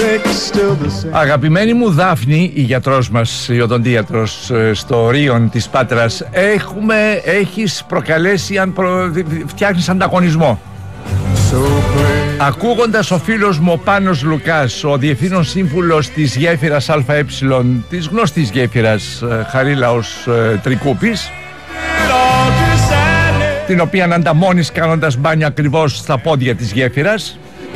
Αγαπημένη μου Δάφνη, η γιατρός μας, η οδοντίατρος στο Ρίον της Πάτρας, έχεις προκαλέσει φτιάχνεις ανταγωνισμό. Ακούγοντας ο φίλος μου ο Πάνος Λουκάς, ο διευθύνων σύμβουλος της γέφυρας ΑΕ, της γνωστής γέφυρας Χαρίλαος Τρικούπης, την οποία ανταμώνεις κάνοντας μπάνια ακριβώς στα πόδια της γέφυρας,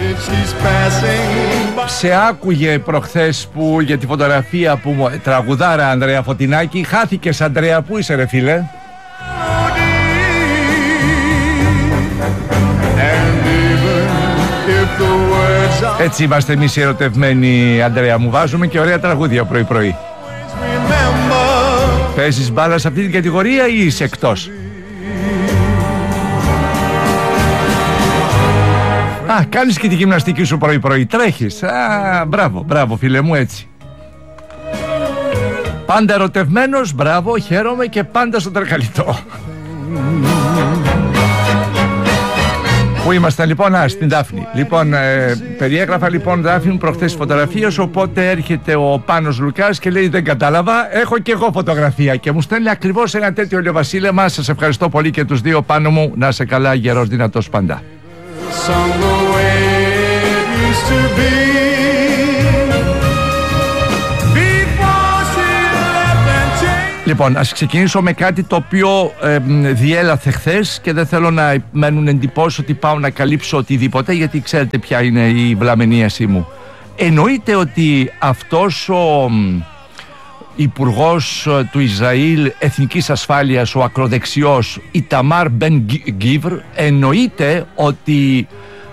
σε άκουγε προχθές που για τη φωτογραφία που τραγουδάρα Ανδρέα Φωτεινάκη. Χάθηκες, Ανδρέα, πού είσαι ρε φίλε? Έτσι είμαστε εμείς οι ερωτευμένοι, Ανδρέα μου. Βάζουμε και ωραία τραγούδια πρωί-πρωί. Παίζεις μπάλα σε αυτή την κατηγορία ή είσαι εκτός? Κάνεις και τη γυμναστική σου πρωί-πρωί. Τρέχεις. Μπράβο φίλε μου, έτσι. Πάντα ερωτευμένος, μπράβο, χαίρομαι, και πάντα στο τρακαλιτό. Πού ήμασταν λοιπόν? Στην Δάφνη. Λοιπόν, περιέγραφα λοιπόν, Δάφνη, προχθές φωτογραφίες, οπότε έρχεται ο Πάνος Λουκάς και λέει δεν κατάλαβα, έχω και εγώ φωτογραφία, και μου στέλνει ακριβώς ένα τέτοιο ηλιοβασίλεμα. Σας ευχαριστώ πολύ και τους δύο, Πάνο μου, να είσαι καλά, γερός, δυνατός πάντα. Λοιπόν, ας ξεκινήσω με κάτι το οποίο διέλαθε χθες και δεν θέλω να μένουν εντυπώσεις ότι πάω να καλύψω οτιδήποτε, γιατί ξέρετε ποια είναι η βλαμενίασή μου. Εννοείται ότι αυτός ο υπουργός του Ισραήλ Εθνικής Ασφάλειας, ο ακροδεξιός Ιταμάρ Μπεν Γκβίρ, εννοείται ότι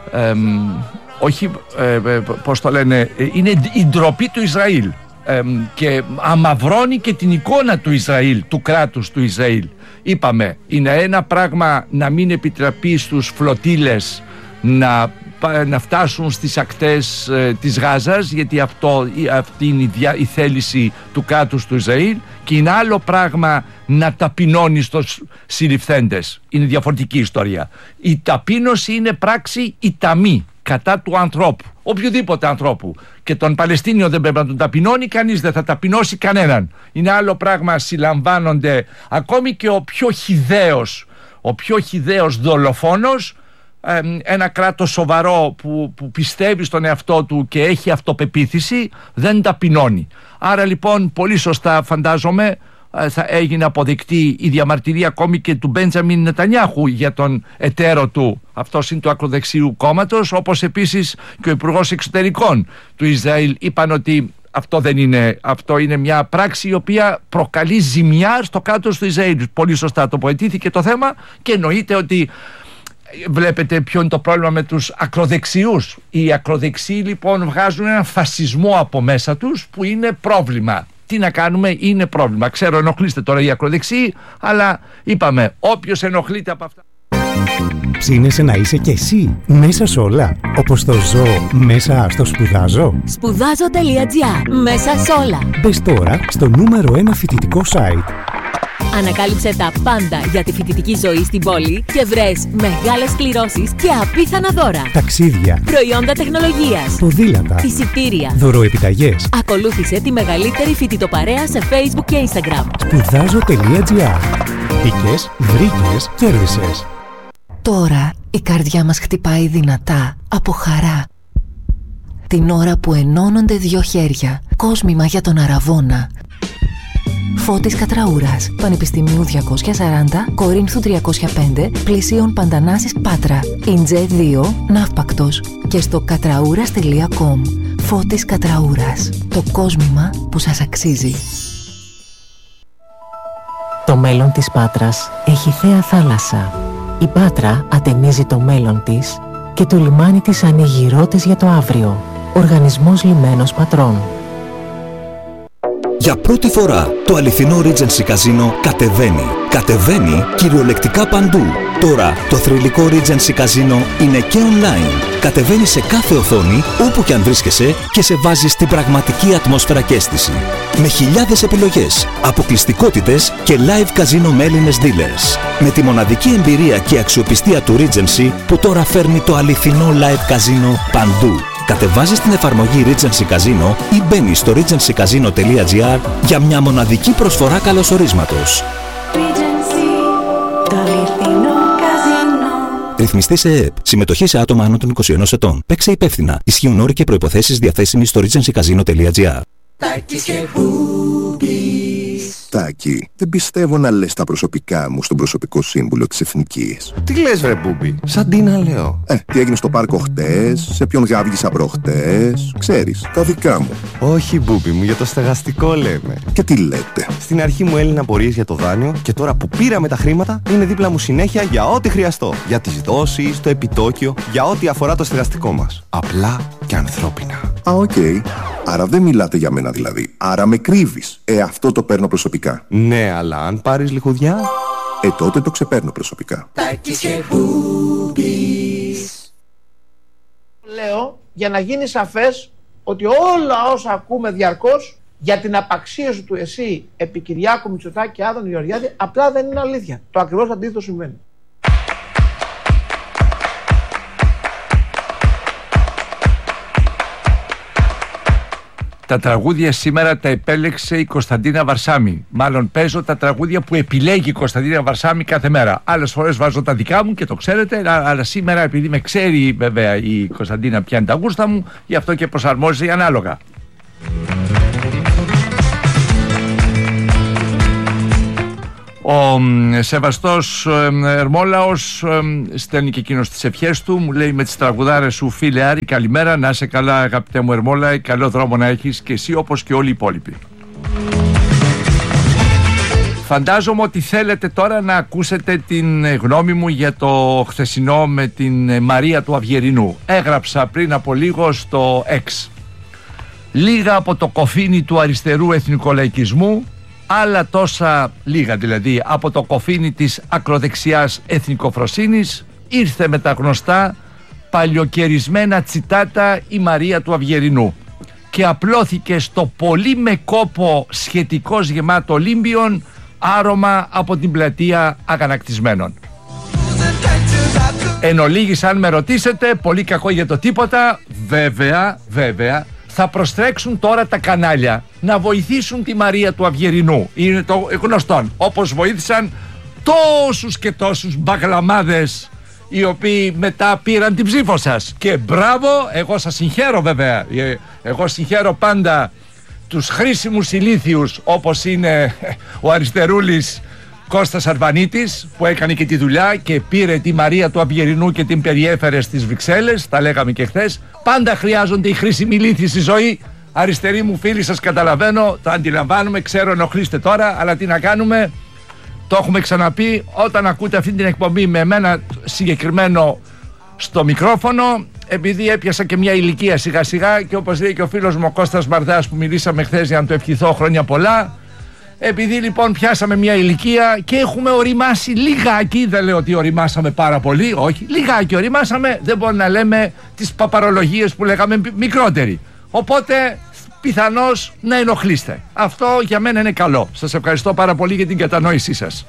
πώς το λένε, είναι η ντροπή του Ισραήλ. Και αμαυρώνει και την εικόνα του Ισραήλ, του κράτους του Ισραήλ. Είπαμε, είναι ένα πράγμα να μην επιτραπεί στους φλωτήλες να φτάσουν στις ακτές της Γάζας, γιατί αυτή είναι η θέληση του κράτους του Ισραήλ, και είναι άλλο πράγμα να ταπεινώνει στους συλληφθέντες. Είναι διαφορετική ιστορία. Η ταπείνωση είναι πράξη ηταμή κατά του ανθρώπου, οποιοδήποτε ανθρώπου, και τον Παλαιστίνιο δεν πρέπει να τον ταπεινώνει κανείς, δεν θα ταπεινώσει κανέναν. Είναι άλλο πράγμα, συλλαμβάνονται ακόμη και ο πιο χυδαίος δολοφόνος. Ένα κράτος σοβαρό που πιστεύει στον εαυτό του και έχει αυτοπεποίθηση δεν ταπεινώνει. Άρα λοιπόν πολύ σωστά φαντάζομαι θα έγινε αποδεκτή η διαμαρτυρία ακόμη και του Μπέντζαμιν Νετανιάχου για τον εταίρο του, αυτός είναι του ακροδεξιού κόμματος, όπως επίσης και ο Υπουργός Εξωτερικών του Ισραήλ είπαν ότι αυτό είναι μια πράξη η οποία προκαλεί ζημιά στο κράτος του Ισραήλ. Πολύ σωστά τοποθετήθηκε το θέμα, και εννοείται ότι βλέπετε ποιο είναι το πρόβλημα με τους ακροδεξιούς. Οι ακροδεξιοί λοιπόν βγάζουν έναν φασισμό από μέσα τους που είναι πρόβλημα. Τι να κάνουμε, είναι πρόβλημα. Ξέρω, ενοχλείστε τώρα οι ακροδεξιοί, αλλά είπαμε, όποιος ενοχλείται από αυτά. Ψήνεσαι να είσαι κι εσύ μέσα σε όλα, όπως το ζω μέσα στο σπουδάζω. Σπουδάζω.gr, μέσα σε όλα. Μπες τώρα στο νούμερο 1 φοιτητικό site. Ανακάλυψε τα πάντα για τη φοιτητική ζωή στην πόλη και βρες μεγάλες κληρώσεις και απίθανα δώρα. Ταξίδια, προϊόντα τεχνολογίας, ποδήλατα, εισιτήρια, δωροεπιταγές. Ακολούθησε τη μεγαλύτερη φοιτητοπαρέα σε Facebook και Instagram. Σπουδάζω.gr. Μπήκες, βρήκες, κέρδισες. Τώρα η καρδιά μας χτυπάει δυνατά από χαρά. Την ώρα που ενώνονται δύο χέρια, κόσμημα για τον Αραβώνα. Φώτης Κατραούρας, Πανεπιστημίου 240, Κορίνθου 305, Πλησίων Παντανάσης Πάτρα, Ιντζέ 2, Ναύπακτος, και στο κατραούρας.com. Φώτης Κατραούρας, το κόσμημα που σας αξίζει. Το μέλλον της Πάτρας έχει θέα θάλασσα. Η Πάτρα ατενίζει το μέλλον της και το λιμάνι της ανοίγει ρότες για το αύριο. Οργανισμός Λιμένος Πατρών. Για πρώτη φορά το αληθινό Regency Casino κατεβαίνει. Κατεβαίνει κυριολεκτικά παντού. Τώρα το θρυλικό Regency Casino είναι και online. Κατεβαίνει σε κάθε οθόνη, όπου και αν βρίσκεσαι, και σε βάζει στην πραγματική ατμόσφαιρα και αίσθηση. Με χιλιάδες επιλογές, αποκλειστικότητες και live casino με Έλληνες dealers. Με τη μοναδική εμπειρία και αξιοπιστία του Regency που τώρα φέρνει το αληθινό live casino παντού. Κατεβάζεις την εφαρμογή Regency Casino ή μπαίνεις στο regencycasino.gr για μια μοναδική προσφορά καλωσορίσματος. Το αληθινό καζίνο. Ρυθμιστή σε ΕΕΠ. Συμμετοχή σε άτομα άνω των 21 ετών. Παίξε υπεύθυνα. Ισχύουν όροι και προϋποθέσεις διαθέσιμοι στο regencycasino.gr. Τάκη, δεν πιστεύω να λες τα προσωπικά μου στον προσωπικό σύμβουλο της Εθνικής. Τι λες βρε Μπούμπη, σαν τι να λέω. Τι έγινε στο πάρκο χτες, σε ποιον γάβγισα προχτές, ξέρεις, τα δικά μου. Όχι Μπούμπη μου, για το στεγαστικό λέμε. Και τι λέτε. Στην αρχή μου έλυναν απορίες για το δάνειο και τώρα που πήραμε τα χρήματα είναι δίπλα μου συνέχεια για ό,τι χρειαστώ. Για τις δόσεις, το επιτόκιο, για ό,τι αφορά το στεγαστικό μας. Απλά και ανθρώπινα. Οκ. Άρα δεν μιλάτε για μένα δηλαδή. Άρα με κρύβεις. Αυτό το παίρνω προσωπικά. Ναι, αλλά αν πάρεις λιχουδιά... τότε το ξεπαίρνω προσωπικά. Λέω για να γίνει σαφές ότι όλα όσα ακούμε διαρκώς για την απαξίωση του ΕΣΥ επί Κυριάκου Μητσοτάκη και Άδωνη Γεωργιάδη απλά δεν είναι αλήθεια. Το ακριβώς αντίθετο συμβαίνει. Τα τραγούδια σήμερα τα επέλεξε η Κωνσταντίνα Βαρσάμι. Μάλλον παίζω τα τραγούδια που επιλέγει η Κωνσταντίνα Βαρσάμι κάθε μέρα. Άλλες φορές βάζω τα δικά μου και το ξέρετε, αλλά σήμερα επειδή με ξέρει βέβαια η Κωνσταντίνα ποια είναι τα γούστα μου, γι' αυτό και προσαρμόζει ανάλογα. Ο σεβαστός Ερμόλαος στέλνει και εκείνος τις ευχές του. Μου λέει με τις τραγουδάρες σου φίλε Άρη, καλημέρα, να είσαι καλά αγαπητέ μου Ερμόλα, καλό δρόμο να έχεις και εσύ όπως και όλοι οι υπόλοιποι. Φαντάζομαι ότι θέλετε τώρα να ακούσετε την γνώμη μου για το χθεσινό με την Μαρία του Αυγερινού. Έγραψα πριν από λίγο στο X. Λίγα από το κοφίνι του αριστερού εθνικολαϊκισμού, άλλα τόσα, λίγα δηλαδή, από το κοφίνι της ακροδεξιάς εθνικοφροσύνης, ήρθε με τα γνωστά παλιοκαιρισμένα τσιτάτα η Μαρία του Αυγερινού και απλώθηκε στο πολύ με κόπο σχετικώς γεμάτο Ολύμπιον άρωμα από την πλατεία αγανακτισμένων. Εν ολίγης, αν με ρωτήσετε, πολύ κακό για το τίποτα, βέβαια θα προστρέξουν τώρα τα κανάλια να βοηθήσουν τη Μαρία του Αυγερινού. Είναι το γνωστόν, όπως βοήθησαν τόσους και τόσους μπαγλαμάδες οι οποίοι μετά πήραν την ψήφο σας. Και μπράβο, εγώ σας συγχαίρω βέβαια. Εγώ συγχαίρω πάντα τους χρήσιμους ηλίθιους όπως είναι ο αριστερούλης Κώστας Αρβανίτης που έκανε και τη δουλειά και πήρε τη Μαρία του Αυγερινού και την περιέφερε στις Βρυξέλλες, τα λέγαμε και χθες. Πάντα χρειάζονται οι χρήσιμοι ηλίθιοι στη ζωή. Αριστεροί μου φίλοι, σας καταλαβαίνω, το αντιλαμβάνουμε, ξέρω ενοχλείστε τώρα, αλλά τι να κάνουμε, το έχουμε ξαναπεί, όταν ακούτε αυτή την εκπομπή με εμένα συγκεκριμένο στο μικρόφωνο, επειδή έπιασα και μια ηλικία σιγά σιγά και όπως λέει και ο φίλος μου ο Κώστας Μαρδάς που μιλήσαμε χθες για να του ευχηθώ χρόνια πολλά, επειδή λοιπόν πιάσαμε μια ηλικία και έχουμε οριμάσει λιγάκι, δεν λέω ότι οριμάσαμε πάρα πολύ, όχι, λιγάκι οριμάσαμε, δεν μπορούμε να λέμε τις παπαρολογίες που λέγαμε μικρότεροι. Οπότε πιθανώς να ενοχλείστε. Αυτό για μένα είναι καλό. Σας ευχαριστώ πάρα πολύ για την κατανόησή σας.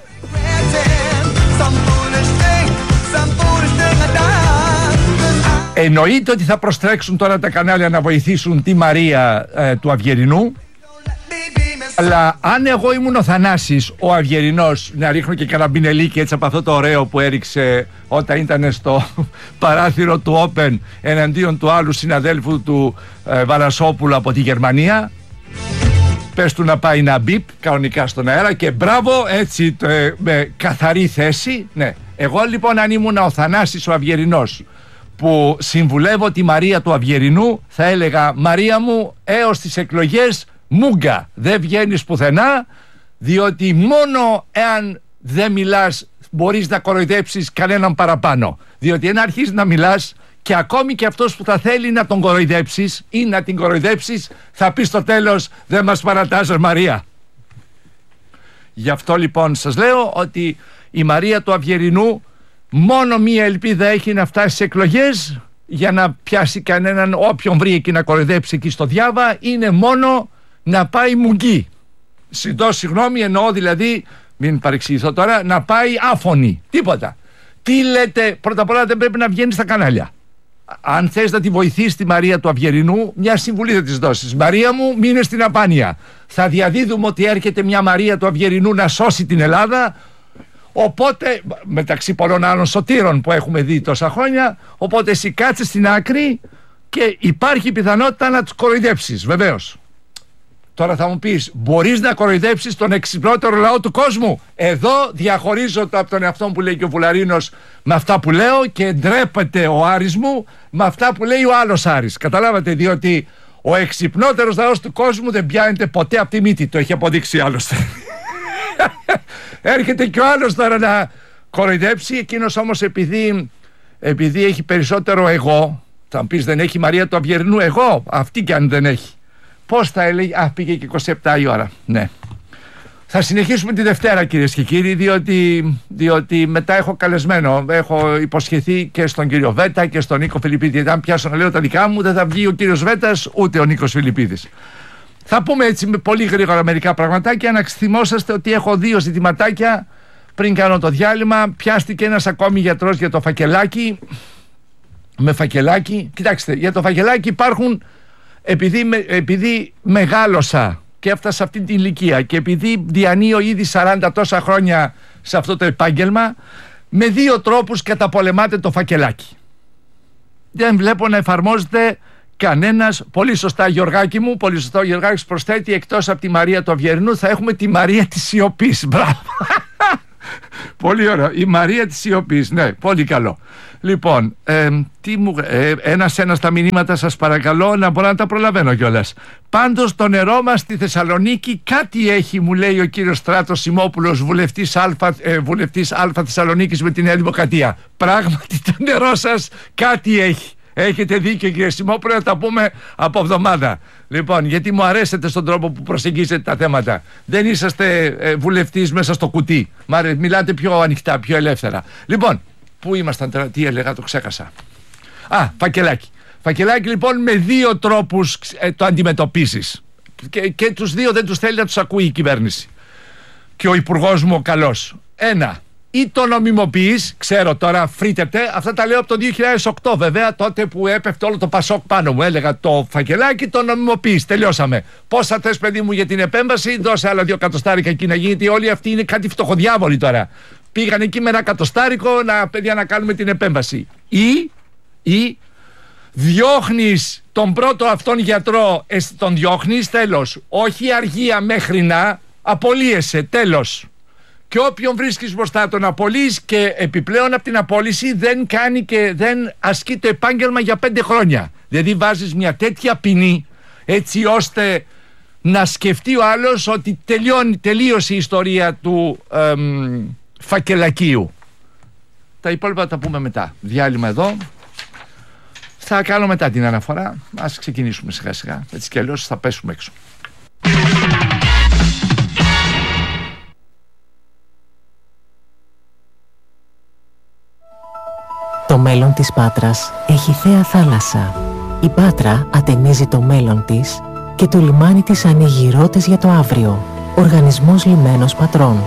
Εννοείται ότι θα προστρέξουν τώρα τα κανάλια να βοηθήσουν τη Μαρία του Αυγερινού. Αλλά αν εγώ ήμουν ο Θανάσης, ο Αυγερινός, να ρίχνω και καραμπινελίκι έτσι από αυτό το ωραίο που έριξε όταν ήταν στο παράθυρο του Open εναντίον του άλλου συναδέλφου του Βαρασόπουλου από τη Γερμανία, πες του να πάει να μπιπ κανονικά στον αέρα και μπράβο, έτσι με καθαρή θέση. Ναι, εγώ λοιπόν αν ήμουν ο Θανάσης ο Αυγερινός που συμβουλεύω τη Μαρία του Αυγερινού, θα έλεγα Μαρία μου, έως τις εκλογές μούγκα, δεν βγαίνεις πουθενά, διότι μόνο εάν δεν μιλάς μπορείς να κοροϊδέψεις κανέναν παραπάνω. Διότι αν αρχίσεις να μιλάς και ακόμη και αυτός που θα θέλει να τον κοροϊδέψεις ή να την κοροϊδέψεις θα πει στο τέλος δεν μας παρατάζεις Μαρία. Γι' αυτό λοιπόν σας λέω ότι η Μαρία του Αυγερινού μόνο μία ελπίδα έχει να φτάσει σε εκλογές για να πιάσει κανέναν, όποιον βρει εκεί να κοροϊδέψει εκεί στο Διάβα, είναι μόνο να πάει μουγγί. Συγγνώμη, εννοώ δηλαδή, μην παρεξηγηθώ τώρα, να πάει άφωνη. Τίποτα. Τι λέτε, πρώτα απ' όλα δεν πρέπει να βγαίνει στα κανάλια. αν θες να τη βοηθήσει τη Μαρία του Αυγερινού, μια συμβουλή θα της δώσεις. Μαρία μου, μείνε στην απάνεια. Θα διαδίδουμε ότι έρχεται μια Μαρία του Αυγερινού να σώσει την Ελλάδα. Οπότε, μεταξύ πολλών άλλων σωτήρων που έχουμε δει τόσα χρόνια, οπότε εσύ κάτσε στην άκρη και υπάρχει πιθανότητα να τους κοροϊδέψεις, βεβαίως. Τώρα θα μου πεις, μπορείς να κοροϊδέψεις τον εξυπνότερο λαό του κόσμου? Εδώ διαχωρίζω το από τον εαυτό που λέει και ο Βουλαρίνος με αυτά που λέω και ντρέπεται ο Άρης μου με αυτά που λέει ο άλλος Άρης. Καταλάβατε, διότι ο εξυπνότερος λαός του κόσμου δεν πιάνεται ποτέ από τη μύτη. Το έχει αποδείξει άλλωστε. Έρχεται και ο άλλος τώρα να κοροϊδέψει. Εκείνος όμως επειδή έχει περισσότερο εγώ, θα μου πεις, δεν έχει Μαρία του Αυγερινού εγώ, αυτή κι αν δεν έχει. Πώς θα έλεγε? Πήγε και 27 η ώρα. Ναι. Θα συνεχίσουμε τη Δευτέρα, κυρίες και κύριοι, διότι μετά έχω καλεσμένο. Έχω υποσχεθεί και στον κύριο Βέτα και στον Νίκο Φιλιππίδη. Γιατί αν πιάσω να λέω τα δικά μου, δεν θα βγει ο κύριος Βέτας ούτε ο Νίκος Φιλιππίδης. Θα πούμε έτσι με πολύ γρήγορα μερικά πραγματάκια. Να θυμόσαστε ότι έχω 2 ζητηματάκια πριν κάνω το διάλειμμα. Πιάστηκε ένας ακόμη γιατρός για το φακελάκι. Με φακελάκι. Κοιτάξτε, για το φακελάκι υπάρχουν. Επειδή μεγάλωσα και έφτασα σε αυτή την ηλικία και επειδή διανύω ήδη 40 τόσα χρόνια σε αυτό το επάγγελμα, με 2 τρόπους καταπολεμάτε το φακελάκι. Δεν βλέπω να εφαρμόζεται κανένας. Πολύ σωστά, Γιωργάκη μου, πολύ σωστά ο Γιωργάκης προσθέτει, εκτός από τη Μαρία του Αυγερινού θα έχουμε τη Μαρία της Σιωπής. Μπράβο. Πολύ ωραίο. Η Μαρία της Σιωπής. Ναι, πολύ καλό. Λοιπόν, ένα τα μηνύματα σας παρακαλώ να μπορώ να τα προλαβαίνω κιόλας. Πάντως το νερό μας στη Θεσσαλονίκη κάτι έχει, μου λέει ο κύριος Στράτος Σιμόπουλος, βουλευτής Α Θεσσαλονίκης με τη Νέα Δημοκρατία. Πράγματι το νερό σας κάτι έχει. Έχετε δίκιο κύριε Σιμόπουλο, να τα πούμε από εβδομάδα. Λοιπόν, γιατί μου αρέσετε στον τρόπο που προσεγγίζετε τα θέματα. Δεν είσαστε βουλευτής μέσα στο κουτί. Μιλάτε πιο ανοιχτά, πιο ελεύθερα. Λοιπόν, πού ήμασταν τώρα, τι έλεγα, το ξέχασα. Φακελάκι. Φακελάκι λοιπόν με 2 τρόπους το αντιμετωπίσεις. Και τους 2 δεν τους θέλει να τους ακούει η κυβέρνηση. Και ο υπουργός μου ο καλός. 1. Ή το νομιμοποιείς, ξέρω τώρα φρύτεται, αυτά τα λέω από το 2008 βέβαια, τότε που έπεφτε όλο το Πασόκ πάνω μου. Έλεγα το φακελάκι το νομιμοποιείς, τελειώσαμε. Πόσα θες παιδί μου για την επέμβαση, δώσε άλλα 2 εκατοστάρικα εκεί να γίνει, όλοι αυτοί είναι κάτι φτωχοδιάβολοι τώρα. Πήγαν εκεί με 1 εκατοστάρικο παιδιά να κάνουμε την επέμβαση. Ή διώχνεις τον πρώτο αυτόν γιατρό, τον διώχνεις, τέλος. Όχι αργία μέχρι να, απολύεσαι, τέλος. Και όποιον βρίσκεις μπροστά τον απολύεις και επιπλέον από την απόλυση δεν κάνει και δεν ασκεί το επάγγελμα για 5 χρόνια. Δηλαδή βάζεις μια τέτοια ποινή έτσι ώστε να σκεφτεί ο άλλος ότι τελείωσε η ιστορία του φακελακίου. Τα υπόλοιπα θα τα πούμε μετά. Διάλειμμα εδώ. Θα κάνω μετά την αναφορά. Ας ξεκινήσουμε σιγά σιγά. Έτσι κι αλλιώς θα πέσουμε έξω. Το μέλλον της Πάτρας έχει θέα θάλασσα. Η Πάτρα ατενίζει το μέλλον της και το λιμάνι της ανοίγει ρότες για το αύριο. Οργανισμός Λιμένος Πατρών.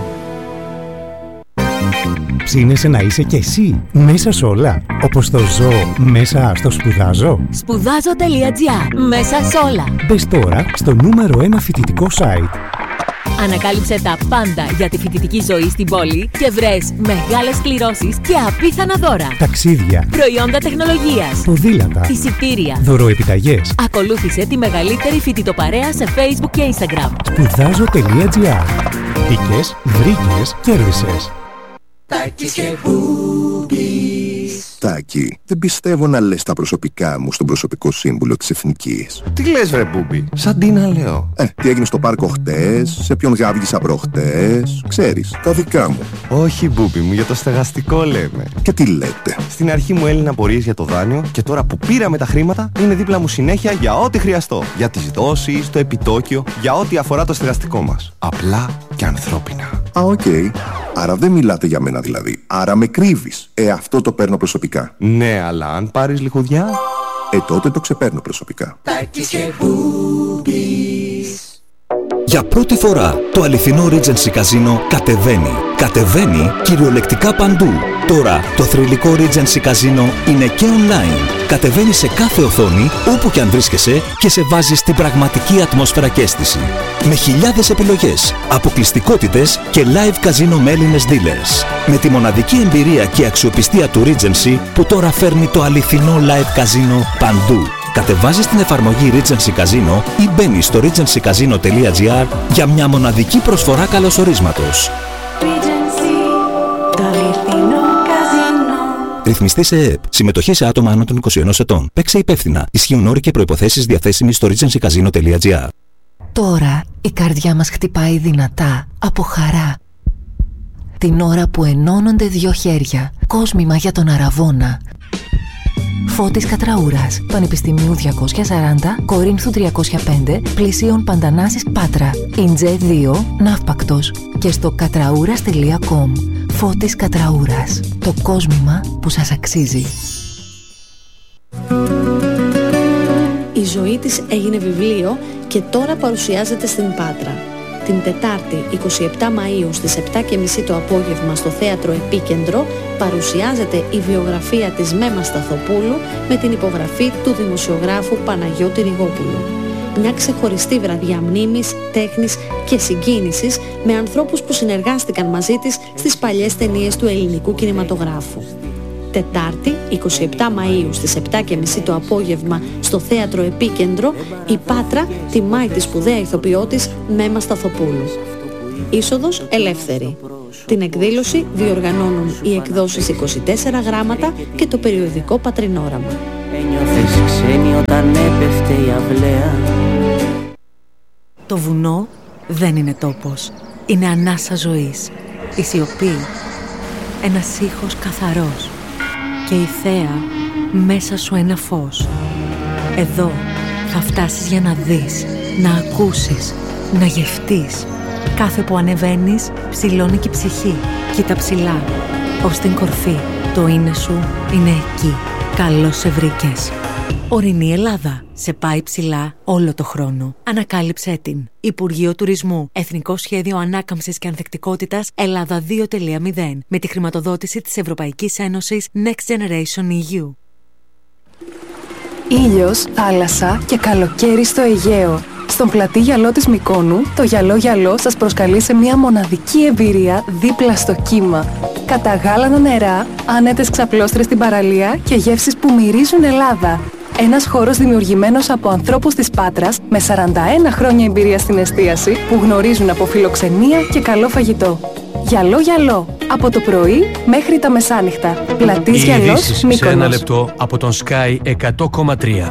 Ψήνεσαι να είσαι κι εσύ μέσα σ' όλα, όπως το ζω μέσα στο σπουδάζω. Σπουδάζω.gr. Μέσα σ' όλα. Μπες τώρα στο νούμερο 1 φοιτητικό site. Ανακάλυψε τα πάντα για τη φοιτητική ζωή στην πόλη και βρες μεγάλες κληρώσεις και απίθανα δώρα. Ταξίδια, προϊόντα τεχνολογίας, ποδήλατα, εισιτήρια, δωροεπιταγές. Ακολούθησε τη μεγαλύτερη φοιτητοπαρέα σε Facebook και Instagram. Σπουδάζω.gr. Μπήκες, βρήκες, κέρδισες. Τάκης και Μπούμπης. Τάκη, δεν πιστεύω να λες τα προσωπικά μου στον προσωπικό σύμβουλο της Εθνικής. Τι λες βρε Μπούμπη, σαν τι να λέω. Τι έγινε στο πάρκο χτες, σε ποιον γάβγισα προχτές, ξέρεις, τα δικά μου. Όχι Μπούμπη μου, για το στεγαστικό λέμε. Και τι λέτε. Στην αρχή μου έλυναν απορίες για το δάνειο και τώρα που πήραμε τα χρήματα είναι δίπλα μου συνέχεια για ό,τι χρειαστώ. Για τις δόσεις, το επιτόκιο, για ό,τι αφορά το στεγαστικό μας. Απλά και ανθρώπινα. Οκ. Άρα δεν μιλάτε για μένα δηλαδή. Άρα με κρύβεις. Αυτό το παίρνω προσωπικά. Ναι, αλλά αν πάρεις λιχουδιά... Τότε το ξεπέρνω προσωπικά. Τάκης και Μπούμπης. Για πρώτη φορά το αληθινό Regency Casino κατεβαίνει. Κατεβαίνει κυριολεκτικά παντού. Τώρα το θρυλικό Regency Casino είναι και online. Κατεβαίνει σε κάθε οθόνη, όπου και αν βρίσκεσαι, και σε βάζει στην πραγματική ατμόσφαιρα και αίσθηση. Με χιλιάδες επιλογές, αποκλειστικότητες και live casino με Έλληνες dealers. Με τη μοναδική εμπειρία και αξιοπιστία του Regency που τώρα φέρνει το αληθινό live casino παντού. Κατεβάζεις την εφαρμογή Regency Casino ή μπαίνεις στο regencycasino.gr για μια μοναδική προσφορά καλωσορίσματος. Ρυθμιστή σε ΕΕΠ. Συμμετοχή σε άτομα άνω των 21 ετών. Παίξε υπεύθυνα. Ισχύουν όροι και προϋποθέσεις διαθέσιμοι στο regencycasino.gr. Τώρα η καρδιά μας χτυπάει δυνατά από χαρά. Την ώρα που ενώνονται δύο χέρια. Κόσμημα για τον Αραβώνα. Φώτης Κατραούρας, Πανεπιστημίου 240, Κορίνθου 305, Πλησίων Παντανάσης Πάτρα, Ιντζέ 2, Ναύπακτος και στο κατραούρας.com. Φώτης Κατραούρας, το κόσμημα που σας αξίζει. Η ζωή της έγινε βιβλίο και τώρα παρουσιάζεται στην Πάτρα. Την Τετάρτη 27 Μαΐου στις 7:30 το απόγευμα στο Θέατρο Επίκεντρο παρουσιάζεται η βιογραφία της Μέμα Σταθοπούλου με την υπογραφή του δημοσιογράφου Παναγιώτη Ριγόπουλου. Μια ξεχωριστή βραδιά μνήμης, τέχνης και συγκίνησης με ανθρώπους που συνεργάστηκαν μαζί της στις παλιές ταινίες του ελληνικού κινηματογράφου. Τετάρτη 27 Μαΐου στις 7:30 το απόγευμα στο Θέατρο Επίκεντρο η Πάτρα τιμάει τη σπουδαία ηθοποιό της Μέμα Σταθοπούλου. Είσοδος ελεύθερη. Την εκδήλωση διοργανώνουν οι εκδόσεις 24 γράμματα και το περιοδικό Πατρινόραμα. Ένιωθες ξένη όταν έπεφτε η αυλαία. Το βουνό δεν είναι τόπος. Είναι ανάσα ζωής. Η σιωπή. Ένας ήχος καθαρός. Και η θέα μέσα σου ένα φως. Εδώ θα φτάσεις για να δεις, να ακούσεις, να γευτείς. Κάθε που ανεβαίνεις ψηλώνει και η ψυχή. Κοίτα ψηλά, ως την κορφή. Το είναι σου είναι εκεί. Καλώς σε βρήκες. Ορεινή Ελλάδα. Σε πάει ψηλά όλο το χρόνο. Ανακάλυψέ την. Υπουργείο Τουρισμού. Εθνικό Σχέδιο Ανάκαμψης και Ανθεκτικότητας Ελλάδα 2.0. Με τη χρηματοδότηση της Ευρωπαϊκής Ένωσης Next Generation EU. Ήλιος, θάλασσα και καλοκαίρι στο Αιγαίο. Στον πλατή γυαλό της Μυκόνου, το γυαλό σας προσκαλεί σε μια μοναδική εμπειρία δίπλα στο κύμα. Καταγάλανα νερά, άνετες ξαπλώστρες στην παραλία και γεύσεις που μυρίζουν Ελλάδα. Ένας χώρος δημιουργημένος από ανθρώπους της Πάτρας με 41 χρόνια εμπειρία στην εστίαση που γνωρίζουν από φιλοξενία και καλό φαγητό. Γυαλό, από το πρωί μέχρι τα μεσάνυχτα. Πλατής Γυαλός, Μύκονος. Σε ένα λεπτό από τον Sky 100,3.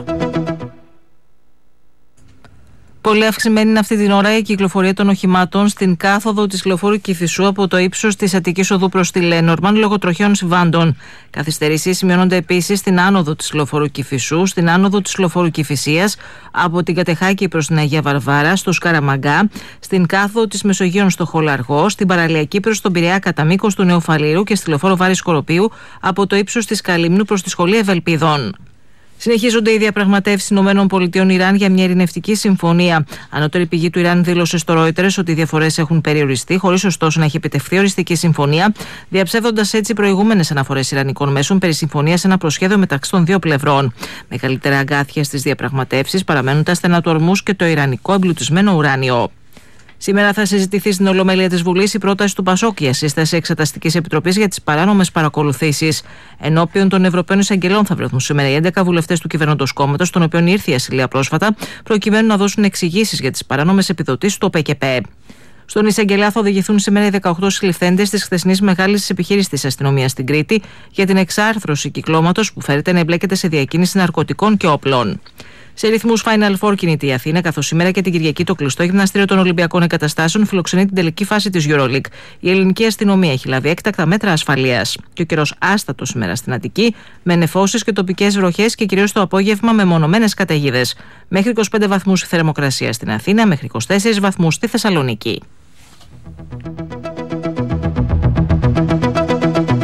Πολύ αυξημένη είναι αυτή την ώρα η κυκλοφορία των οχημάτων στην κάθοδο της λεωφόρου Κηφισού από το ύψος της Αττικής Οδού προς τη Λένορμαν λόγω τροχαίων συμβάντων. Καθυστερήσεις σημειώνονται επίσης στην άνοδο της λεωφόρου Κηφισού, στην άνοδο της λεωφόρου Κηφισίας, από την Κατεχάκη προς την Αγία Βαρβάρα, στο Σκαραμαγκά, στην κάθοδο της Μεσογείων στο Χολαργό, στην παραλιακή προς τον Πειραιά κατά μήκος του Νεοφαλήρου και στη λεωφόρο Βάρης Σκοροπίου από το ύψος της Καλύμνου προς τη Σχολή Ευελπιδών. Συνεχίζονται οι διαπραγματεύσεις ΗΠΑ Ιράν για μια ειρηνευτική συμφωνία. Ανώτερη πηγή του Ιράν δήλωσε στο Reuters ότι οι διαφορές έχουν περιοριστεί, χωρίς ωστόσο να έχει επιτευχθεί οριστική συμφωνία, διαψεύδοντας έτσι προηγούμενες αναφορές ιρανικών μέσων περί συμφωνίας σε ένα προσχέδιο μεταξύ των δύο πλευρών. Μεγαλύτερα αγκάθια στις διαπραγματεύσεις παραμένουν τα στενά του Ορμούς και το ιρανικό εμπλουτισμένο ουράνιο. Σήμερα θα συζητηθεί στην Ολομέλεια της Βουλής η πρόταση του ΠΑΣΟΚ για σύσταση Εξεταστικής Επιτροπής για τις παράνομες παρακολουθήσεις. Ενώπιον των Ευρωπαίων Εισαγγελών θα βρεθούν σήμερα οι 11 βουλευτές του κυβερνώντος κόμματος, των οποίων ήρθε η ασυλία πρόσφατα, προκειμένου να δώσουν εξηγήσεις για τις παράνομες επιδοτήσεις του ΟΠΕΚΕΠΕ. Στον εισαγγελέα θα οδηγηθούν σήμερα οι 18 συλληφθέντες της χθεσινής μεγάλης επιχείρησης της αστυνομίας στην Κρήτη για την εξάρθρωση κυκλώματος που φέρεται να εμπλέκεται σε διακίνηση ναρκωτικών και όπλων. Σε ρυθμούς Final Four κινείται η Αθήνα, καθώς σήμερα και την Κυριακή το κλειστό γυμναστήριο των Ολυμπιακών Εγκαταστάσεων φιλοξενεί την τελική φάση της EuroLeague. Η ελληνική αστυνομία έχει λάβει έκτακτα μέτρα ασφαλείας. Και ο καιρός άστατος σήμερα στην Αττική, με νεφώσεις και τοπικές βροχές και κυρίως το απόγευμα με μονομένες καταιγίδες. Μέχρι 25 βαθμούς η θερμοκρασία στην Αθήνα, μέχρι 24 βαθμούς στη Θεσσαλονίκη.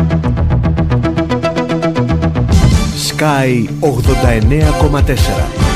Sky 89,4.